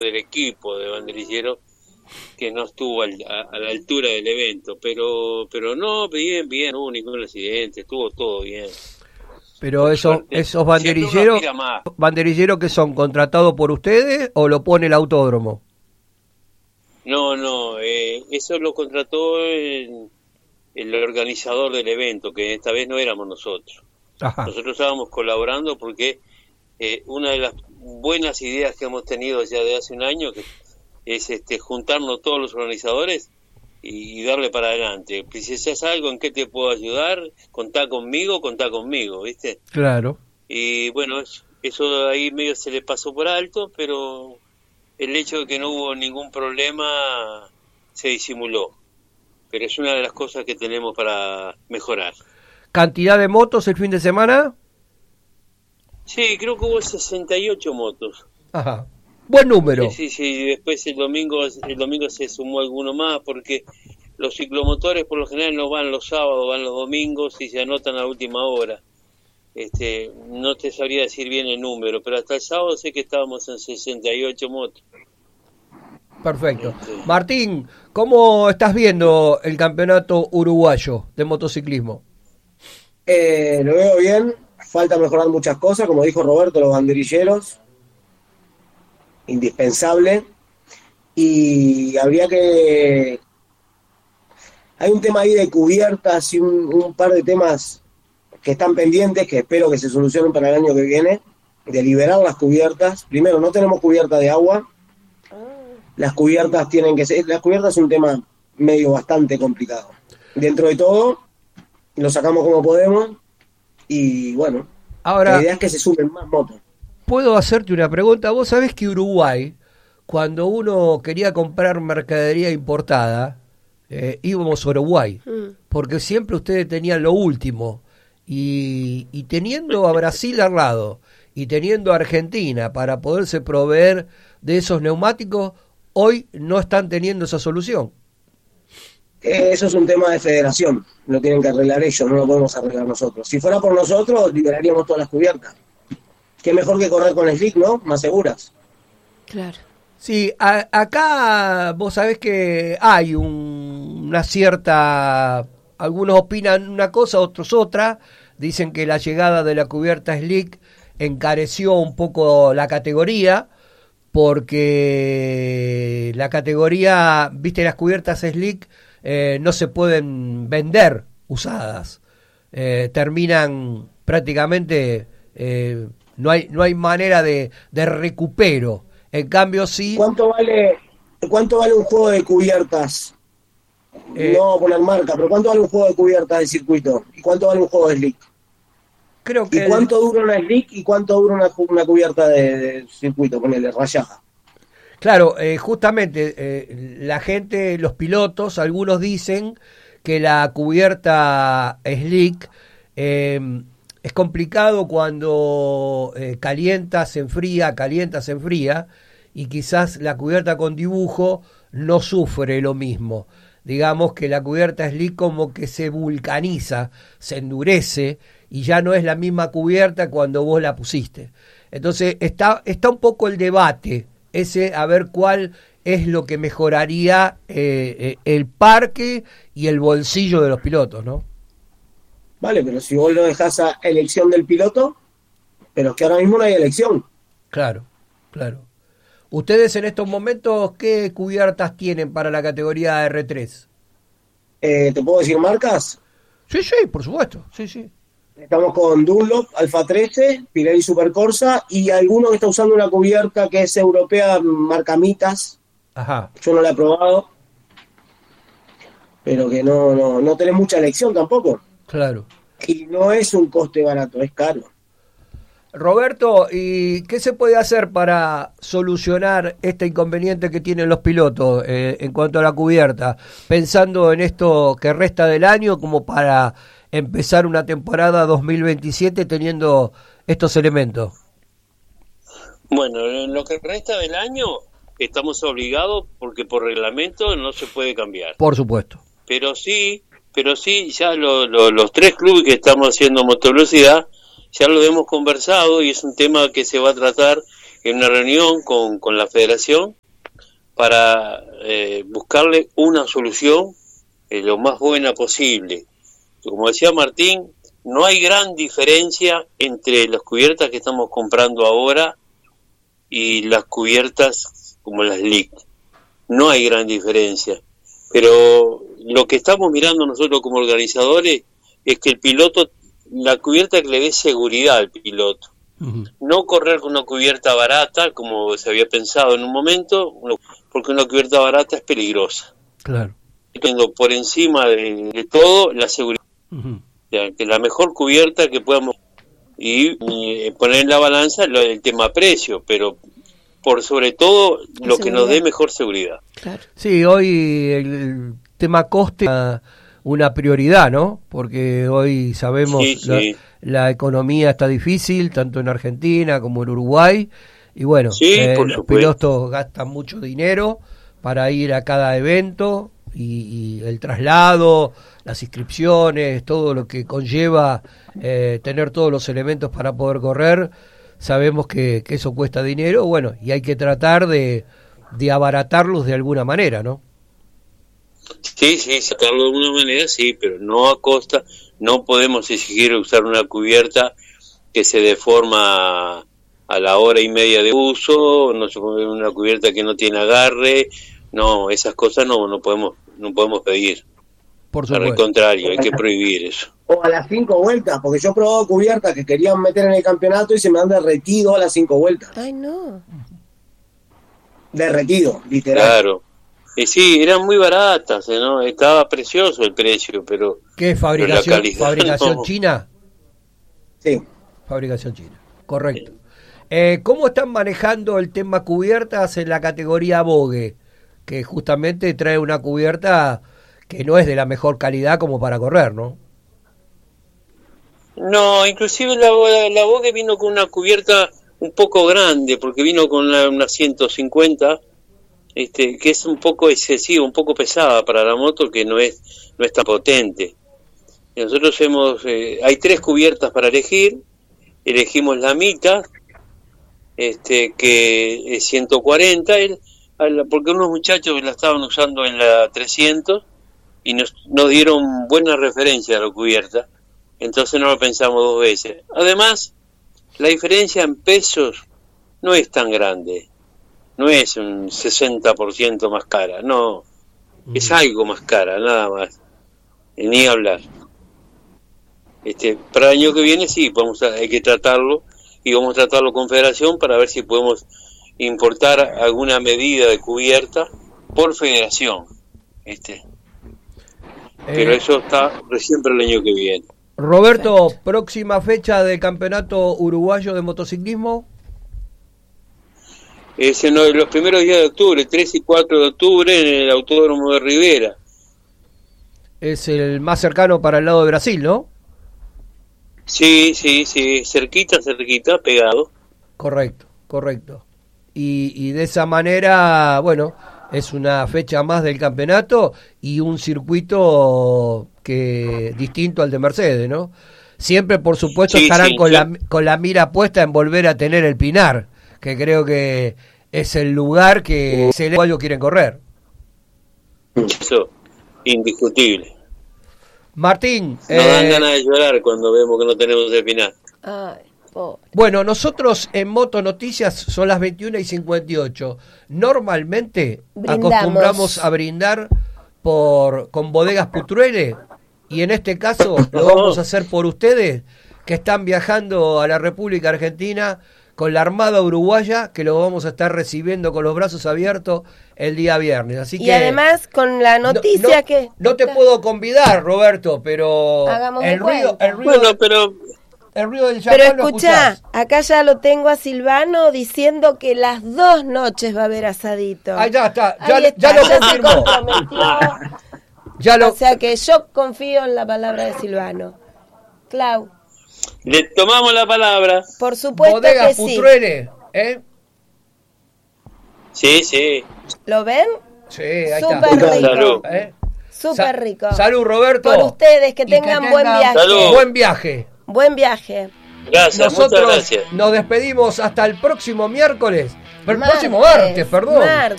del equipo de banderilleros que no estuvo a la altura del evento, pero no, bien, no hubo ningún accidente, estuvo todo bien. Pero esos banderilleros que son contratados por ustedes o lo pone el autódromo. No, eso lo contrató el organizador del evento, que esta vez no éramos nosotros. Ajá. Nosotros estábamos colaborando porque una de las buenas ideas que hemos tenido ya de hace un año es juntarnos todos los organizadores y darle para adelante. Si necesitas algo en qué te puedo ayudar, contá conmigo, ¿viste? Claro. Y bueno, eso ahí medio se le pasó por alto, pero el hecho de que no hubo ningún problema se disimuló. Pero es una de las cosas que tenemos para mejorar. ¿Cantidad de motos el fin de semana? Sí, creo que hubo 68 motos. Ajá. Buen número. Sí. Después el domingo se sumó alguno más, porque los ciclomotores por lo general no van los sábados, van los domingos y se anotan a última hora. No te sabría decir bien el número, pero hasta el sábado sé que estábamos en 68 motos. Perfecto. Martín, ¿cómo estás viendo el campeonato uruguayo de motociclismo? Lo veo bien, falta mejorar muchas cosas, como dijo Roberto, los banderilleros, indispensable, y habría que... Hay un tema ahí de cubiertas y un par de temas que están pendientes, que espero que se solucionen para el año que viene, de liberar las cubiertas. Primero, no tenemos cubierta de agua. Las cubiertas tienen que ser... Las cubiertas es un tema medio bastante complicado. Dentro de todo, lo sacamos como podemos y bueno, ahora, la idea es que se sumen más motos. ¿Puedo hacerte una pregunta? Vos sabés que Uruguay, cuando uno quería comprar mercadería importada, íbamos a Uruguay, porque siempre ustedes tenían lo último, y teniendo a Brasil al lado, y teniendo a Argentina para poderse proveer de esos neumáticos, hoy no están teniendo esa solución. Eso es un tema de federación, lo tienen que arreglar ellos, no lo podemos arreglar nosotros. Si fuera por nosotros, liberaríamos todas las cubiertas. Qué mejor que correr con slick, ¿no? Más seguras. Claro. Sí, acá vos sabés que hay una cierta... Algunos opinan una cosa, otros otra. Dicen que la llegada de la cubierta slick encareció un poco la categoría, porque la categoría, viste, las cubiertas slick no se pueden vender usadas. Terminan prácticamente... No hay manera de recupero. En cambio, sí... ¿Cuánto vale un juego de cubiertas? No voy a poner marca, pero ¿cuánto vale un juego de cubiertas de circuito? ¿Y cuánto vale un juego de slick? Creo que... ¿Y cuánto dura una slick y cuánto dura una cubierta de circuito? Ponele, rayada. Claro, justamente la gente, los pilotos, algunos dicen que la cubierta slick... es complicado cuando calienta, se enfría, y quizás la cubierta con dibujo no sufre lo mismo. Digamos que la cubierta slick como que se vulcaniza, se endurece y ya no es la misma cubierta cuando vos la pusiste. Entonces está un poco el debate ese, a ver cuál es lo que mejoraría el parque y el bolsillo de los pilotos, ¿no? Vale, pero si vos lo dejás a elección del piloto, pero es que ahora mismo no hay elección. Claro. ¿Ustedes en estos momentos qué cubiertas tienen para la categoría R3? ¿Te puedo decir marcas? Sí, por supuesto, sí. Estamos con Dunlop, Alfa 13, Pirelli Super Corsa y alguno que está usando una cubierta que es europea, marca Mitas. Ajá. Yo no la he probado, pero que no tenés mucha elección tampoco. Claro. Y no es un coste barato, es caro. Roberto, ¿y qué se puede hacer para solucionar este inconveniente que tienen los pilotos en cuanto a la cubierta? Pensando en esto que resta del año como para empezar una temporada 2027 teniendo estos elementos. Bueno, en lo que resta del año estamos obligados porque por reglamento no se puede cambiar. Por supuesto. Pero sí, ya los tres clubes que estamos haciendo motovelocidad ya lo hemos conversado y es un tema que se va a tratar en una reunión con la federación para buscarle una solución lo más buena posible. Como decía Martín, no hay gran diferencia entre las cubiertas que estamos comprando ahora y las cubiertas como las Slick. No hay gran diferencia. Pero lo que estamos mirando nosotros como organizadores es que el piloto, la cubierta que le dé seguridad al piloto. Uh-huh. No correr con una cubierta barata, como se había pensado en un momento, porque una cubierta barata es peligrosa. Claro. Tengo por encima de todo la seguridad. Uh-huh. Que la mejor cubierta que podamos y poner en la balanza el tema precio, pero por sobre todo lo que nos dé mejor seguridad. Claro. Sí, hoy el tema coste una prioridad, ¿no? Porque hoy sabemos la economía está difícil, tanto en Argentina como en Uruguay, y bueno, los pilotos gastan mucho dinero para ir a cada evento, y el traslado, las inscripciones, todo lo que conlleva tener todos los elementos para poder correr. Sabemos que eso cuesta dinero, bueno, y hay que tratar de abaratarlos de alguna manera, ¿no? Sí, sacarlo de alguna manera, sí, pero no a costa. No podemos exigir usar una cubierta que se deforma a la hora y media de uso, no se puede una cubierta que no tiene agarre. No, esas cosas no podemos pedir. Por supuesto. Al contrario, hay que prohibir eso. O a las 5 vueltas, porque yo he probado cubiertas que querían meter en el campeonato y se me han derretido a las 5 vueltas. Ay, no. Derretido, literal. Claro. Sí, eran muy baratas, ¿no? Estaba precioso el precio, pero... ¿Qué es fabricación china? Sí. Fabricación china, correcto. ¿Cómo están manejando el tema cubiertas en la categoría Vogue? Que justamente trae una cubierta que no es de la mejor calidad como para correr, ¿no? No, inclusive la Vogue vino con una cubierta un poco grande, porque vino con una 150, que es un poco excesivo, un poco pesada para la moto, que no es tan potente. Y nosotros hay 3 cubiertas para elegimos la Mita, que es 140, porque unos muchachos la estaban usando en la 300 y nos dieron buena referencia a la cubierta, entonces no lo pensamos 2 veces. Además, la diferencia en pesos no es tan grande, no es un 60% más cara, no, es algo más cara, nada más, ni hablar. Para el año que viene sí, hay que tratarlo, y vamos a tratarlo con Federación para ver si podemos importar alguna medida de cubierta por Federación, pero eso está recién para el año que viene. Roberto, próxima fecha del Campeonato Uruguayo de Motociclismo. Es en los primeros días de octubre, 3 y 4 de octubre, en el Autódromo de Rivera. Es el más cercano para el lado de Brasil, ¿no? Sí, cerquita, pegado. Correcto. Y de esa manera, bueno, es una fecha más del campeonato y un circuito que distinto al de Mercedes, ¿no? Siempre, por supuesto, estarán con la mira puesta en volver a tener el Pinar, que creo que es el lugar que el uruguayo quieren correr. Eso, indiscutible. Martín, nos dan ganas de llorar cuando vemos que no tenemos el Pinar. Ay, pobre. Bueno, nosotros en Moto Noticias son las 21:58. Normalmente acostumbramos a brindar con Bodegas Putruere, y en este caso lo vamos a hacer por ustedes que están viajando a la República Argentina con la Armada Uruguaya, que lo vamos a estar recibiendo con los brazos abiertos el día viernes. Así y además con la noticia no te puedo convidar, Roberto, pero el ruido del champán. Pero escuchá, acá ya lo tengo a Silvano diciendo que las 2 noches va a haber asadito. Ah, ya está, ya lo confirmó. O sea que yo confío en la palabra de Silvano. Clau. Le tomamos la palabra. Por supuesto. Bodegas que Putruere, Sí. ¿Lo ven? Sí, ahí Súper está. rico. Salud. Súper rico. Salud, Roberto. Por ustedes, que tengan buen viaje. Salud. Buen viaje. Gracias, nosotros muchas gracias. Nos despedimos hasta el próximo miércoles. El próximo martes, perdón.